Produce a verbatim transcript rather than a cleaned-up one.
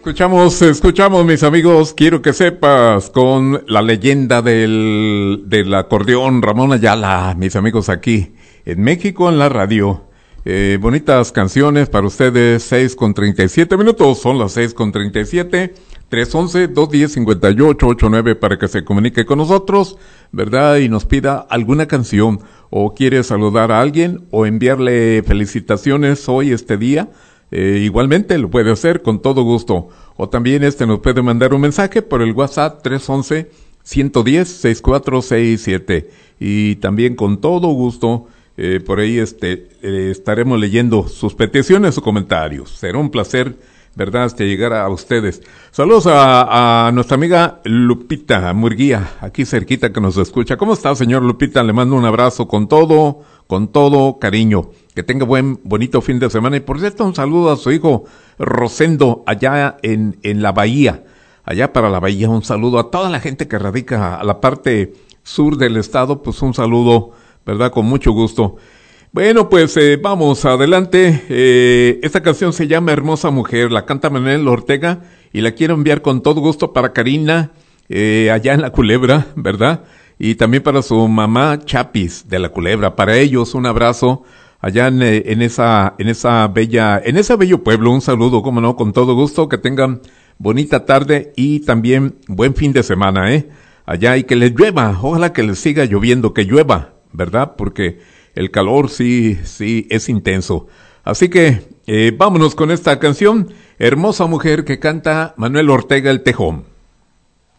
Escuchamos, escuchamos, mis amigos, quiero que sepas, con la leyenda del, del acordeón Ramón Ayala, mis amigos aquí en México en la radio. Eh, bonitas canciones para ustedes, seis con treinta y siete minutos, son las seis con treinta y siete, tres once, dos diez, cincuenta y ocho, ochenta y nueve para que se comunique con nosotros, ¿verdad? Y nos pida alguna canción, o quiere saludar a alguien, o enviarle felicitaciones hoy, este día. Eh, igualmente lo puede hacer con todo gusto, o también este nos puede mandar un mensaje por el WhatsApp tres once, ciento diez, sesenta y cuatro sesenta y siete, y también con todo gusto eh, por ahí este eh, estaremos leyendo sus peticiones o comentarios. Será un placer, verdad, este llegar a ustedes. Saludos a, a nuestra amiga Lupita Murguía, aquí cerquita que nos escucha. ¿Cómo está, señor Lupita? Le mando un abrazo con todo, con todo cariño. Que tenga buen, bonito fin de semana. Y por cierto, un saludo a su hijo Rosendo, allá en, en la Bahía. Allá para la Bahía, un saludo a toda la gente que radica a la parte sur del estado. Pues un saludo, ¿verdad? Con mucho gusto. Bueno, pues eh, vamos adelante. Eh, esta canción se llama Hermosa Mujer. La canta Manuel Ortega y la quiero enviar con todo gusto para Karina, eh, allá en La Culebra, ¿verdad? Y también para su mamá Chapis de La Culebra. Para ellos, un abrazo. Allá en, en esa, en esa bella, en ese bello pueblo, un saludo, como no, con todo gusto, que tengan bonita tarde y también buen fin de semana, eh, allá, y que les llueva, ojalá que les siga lloviendo, que llueva, ¿verdad? Porque el calor sí, sí, es intenso. Así que, eh, vámonos con esta canción, Hermosa Mujer, que canta Manuel Ortega el Tejón.